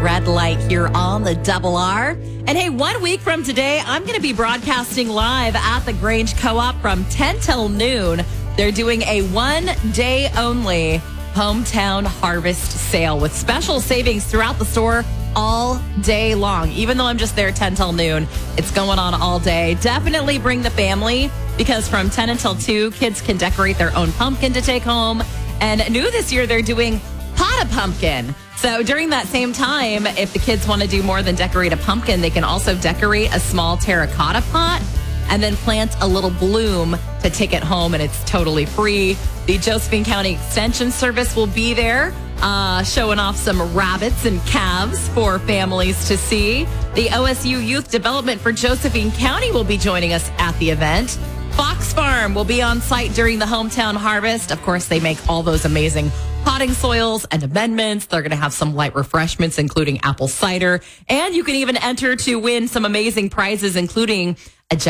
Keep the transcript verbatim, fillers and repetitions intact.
Red Light here on the Double R. And hey, one week from today, I'm going to be broadcasting live at the Grange Co-op from ten till noon. They're doing a one day only hometown harvest sale with special savings throughout the store all day long. Even though I'm just there ten till noon, it's going on all day. Definitely bring the family because from ten until two, kids can decorate their own pumpkin to take home. And new this year, they're doing pot a pumpkin. So during that same time, if the kids want to do more than decorate a pumpkin, they can also decorate a small terracotta pot and then plant a little bloom to take it home, and it's totally free. The Josephine County Extension Service will be there, uh, showing off some rabbits and calves for families to see. The O S U Youth Development for Josephine County will be joining us at the event. Fox Farm will be on site during the hometown harvest. Of course, they make all those amazing potting soils and amendments. They're going to have some light refreshments, including apple cider. And you can even enter to win some amazing prizes, including a